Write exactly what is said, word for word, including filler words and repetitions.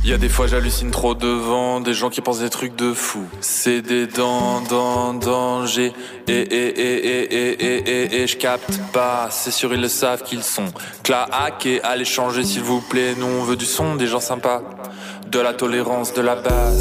Y'a des fois j'hallucine trop devant des gens qui pensent des trucs de fou. C'est des dents, dents, danger. Et, et, et, et, et, et, et, et, j'capte pas. C'est sûr ils le savent qu'ils sont claqués. Allez changer s'il vous plaît. Nous on veut du son, des gens sympas. De la tolérance, de la base.